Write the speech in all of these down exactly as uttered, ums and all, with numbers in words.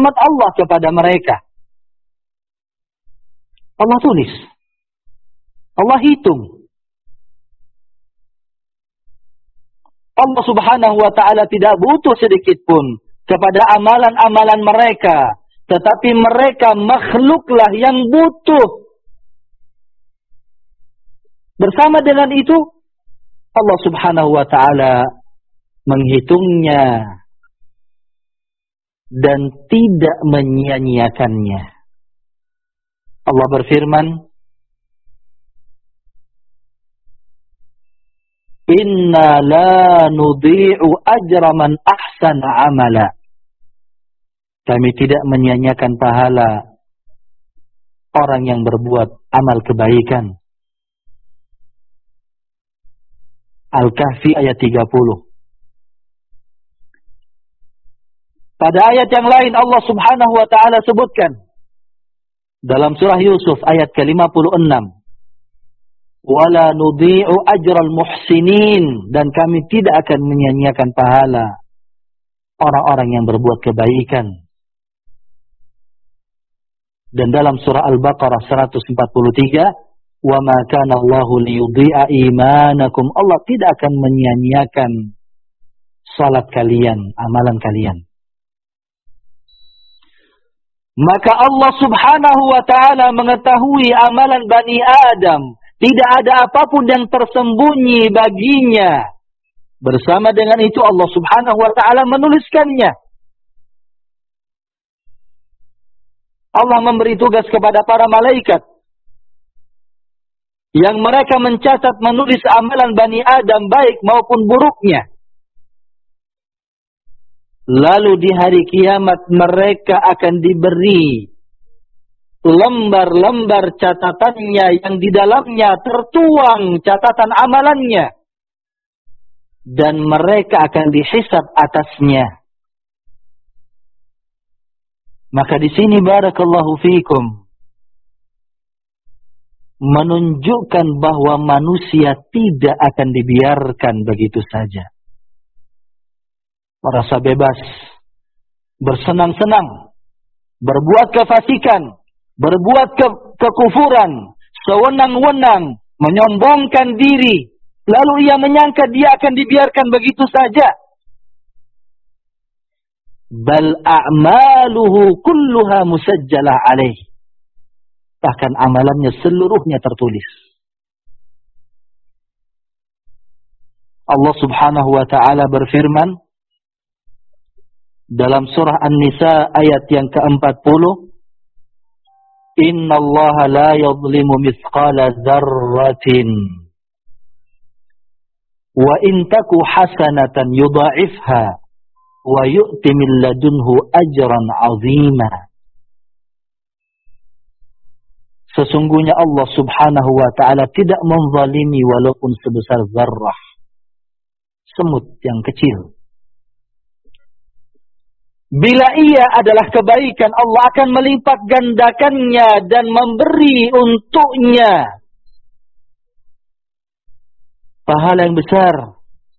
rahmat Allah kepada mereka. Allah tulis. Allah hitung. Allah subhanahu wa ta'ala tidak butuh sedikit pun kepada amalan-amalan mereka. Tetapi mereka makhluklah yang butuh. Bersama dengan itu, Allah subhanahu wa ta'ala menghitungnya dan tidak menyia-nyiakannya. Allah berfirman, Inna la nudhi'u ajra man ahsana amala. Kami tidak menyia-nyiakan pahala orang yang berbuat amal kebaikan. Al-Kahfi ayat tiga puluh. Pada ayat yang lain Allah subhanahu wa ta'ala sebutkan dalam surah Yusuf ayat ke lima puluh enam. Wala nudhi'u ajral muhsinin. Dan kami tidak akan menyia-nyiakan pahala orang-orang yang berbuat kebaikan. Dan dalam surah Al-Baqarah seratus empat puluh tiga, wa ma kana Allahu liyudhi'a imanakum. Allah tidak akan menyia-nyiakan salat kalian, amalan kalian. Maka Allah subhanahu wa ta'ala mengetahui amalan Bani Adam. Tidak ada apapun yang tersembunyi baginya. Bersama dengan itu Allah subhanahu wa ta'ala menuliskannya. Allah memberi tugas kepada para malaikat yang mereka mencatat menulis amalan Bani Adam baik maupun buruknya. Lalu di hari kiamat mereka akan diberi lembar-lembar catatannya yang di dalamnya tertuang catatan amalannya. Dan mereka akan dihisab atasnya. Maka di sini barakallahu fikum menunjukkan bahwa manusia tidak akan dibiarkan begitu saja. Merasa bebas, bersenang-senang, berbuat kefasikan, berbuat ke kekufuran, sewenang-wenang, menyombongkan diri, lalu ia menyangka dia akan dibiarkan begitu saja. Bal a'maluhu kulluha musajjalah alaih. Bahkan amalannya seluruhnya tertulis. Allah subhanahu wa ta'ala berfirman dalam surah An-Nisa ayat yang keempat puluh, Inna Allah la yadhlimu mithqala dzarratin wa in taku hasanatan yudha'ifha wa yu'ti min ladunhu ajran 'azima. Sesungguhnya Allah subhanahu wa ta'ala tidak menzalimi walaupun sebesar zarrah, semut yang kecil. Bila ia adalah kebaikan, Allah akan melipat gandakannya dan memberi untuknya pahala yang besar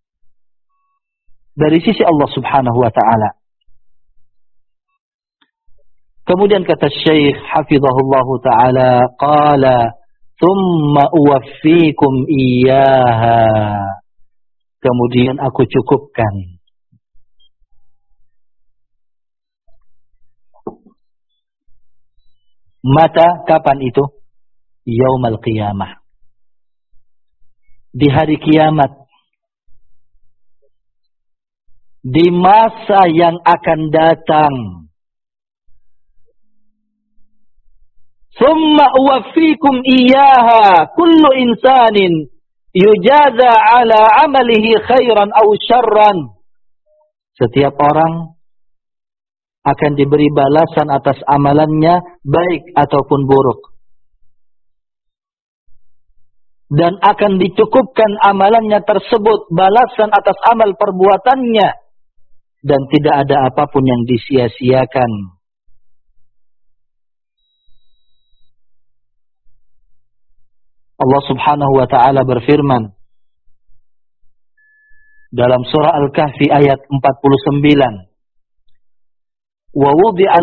dari sisi Allah subhanahu wa ta'ala. Kemudian kata Syekh hafizahullahu ta'ala, qala thumma uwaffikum iyyaha. Kemudian aku cukupkan. Mata kapan itu? Yaumal qiyamah. Di hari kiamat. Di masa yang akan datang. Summa uwaffikum iyyaha kullu insanin yujaza ala amalihi khairan aw syarran. Setiap orang akan diberi balasan atas amalannya baik ataupun buruk. Dan akan dicukupkan amalannya tersebut balasan atas amal perbuatannya. Dan tidak ada apapun yang disia-siakan. Allah subhanahu wa ta'ala berfirman dalam surah Al-Kahfi ayat empat puluh sembilan. Wa wudi'a